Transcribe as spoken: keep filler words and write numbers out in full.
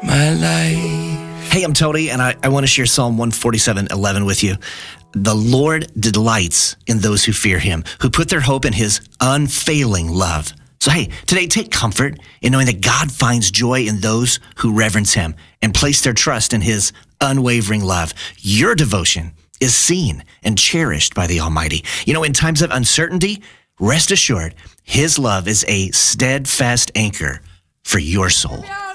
my life. Hey, I'm Tony, and I, I want to share Psalm one forty-seven eleven with you. The Lord delights in those who fear him, who put their hope in his unfailing love. So, hey, today take comfort in knowing that God finds joy in those who reverence him and place their trust in his unwavering love. Your devotion is seen and cherished by the Almighty. You know, in times of uncertainty, rest assured, his love is a steadfast anchor for your soul.